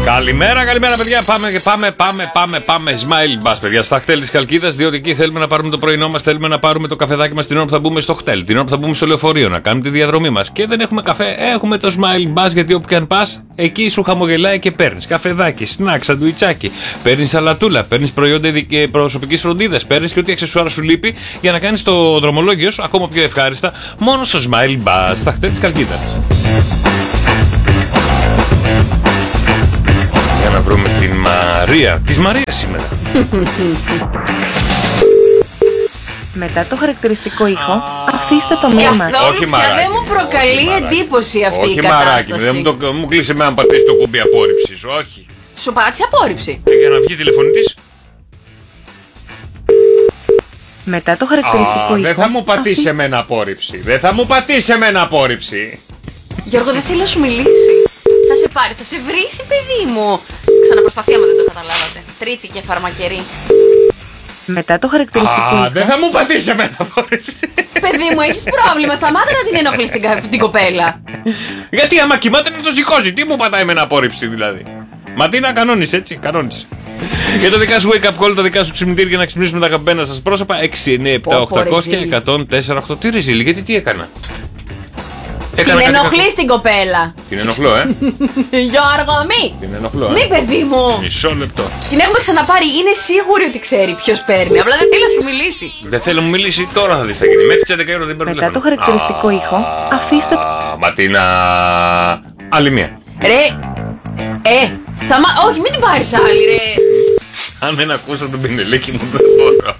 Καλημέρα, καλημέρα, παιδιά. Πάμε. Smile Bus, παιδιά. Στα χτέλ της Χαλκίδας, διότι εκεί θέλουμε να πάρουμε το πρωινό μας, θέλουμε να πάρουμε το καφεδάκι μας την ώρα που θα μπούμε στο χτέλ, την ώρα που θα μπούμε στο λεωφορείο, να κάνουμε τη διαδρομή μας. Και δεν έχουμε καφέ, έχουμε το Smile Bus, γιατί όπου και αν πας, εκεί σου χαμογελάει και παίρνεις καφεδάκι, σνακ, σαντουιτσάκι, παίρνεις σαλατούλα, παίρνεις προϊόντα προσωπικής φροντίδας, παίρνεις και ό,τι αξεσουάρα σου λείπει για να κάνεις το δρομολόγιο σου ακόμα πιο ευχάριστα μόνο στο Smile Bus, στα χτέλ της Χαλκίδας. Για να βρούμε την Μαρία. Της Μαρίας σήμερα. Μετά το χαρακτηριστικό ήχο, αφήστε το μήνυμα. Καθόλου πια δεν μου προκαλεί εντύπωση αυτή η κατάσταση. Όχι, μαράκι, δεν μου κλείσει με αν πατήσει το κουμπί απόρριψης, όχι. Σου πάτησε απόρριψη. Για να βγει τηλεφωνητής. Μετά το χαρακτηριστικό ήχο. Δεν θα μου πατήσει εμένα απόρριψη. Δεν θα μου πατήσει εμένα απόρριψη. Γιώργο, δεν θέλει να σου μιλήσει. Θα σε πάρει, θα σε βρίσει, παιδί μου. Ξαναπροσπαθεί άμα δεν το καταλάβατε. Τρίτη και φαρμακερή. Μετά το χαρακτηριστικό ήχο. Δεν θα μου πατήσει εμένα απόρριψη. Παιδί μου, έχεις πρόβλημα. Σταμάτα να την ενοχλείς την κοπέλα. Γιατί άμα κοιμάται να το σηκώσει. Τι μου πατάει εμένα απόρριψη δηλαδή. Μα τι να κανόνισε, έτσι, κανόνισε. Για τα δικά σου wake up call, τα δικά σου ξυπνητήρια για να ξυπνήσουμε τα αγαπημένα σας πρόσωπα. 6, 9, 7, 800 και 104, 8. Τι ρεζίλη, γιατί τι έκανα. Την ενοχλείς την κοπέλα. Την ενοχλώ, Γιώργο, μη. Την ενοχλώ, Μη, παιδί μου. Μισό λεπτό. Την έχουμε ξαναπάρει. Είναι σίγουρη ότι ξέρει ποιος παίρνει. Απλά δεν θέλει να σου μιλήσει. Δεν θέλω να μου μιλήσει, τώρα θα δεις τι θα γίνει. Μέχρι τις 11 ώρα δεν παίρνει. Μετά το χαρακτηριστικό ήχο, αφήστε το. Ματίνα. Άλλη μία. Ρε. Όχι, μην την πάρεις άλλη, ρε. Αν δεν ακούσω τον πινελίκι μου, δεν μπορώ.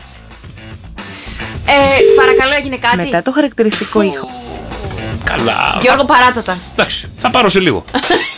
Παρακαλώ, έγινε κάτι. Μετά το χαρακτηριστικό ήχο. Καλά. Γιώργο, παράτατα. Εντάξει, θα πάρω σε λίγο.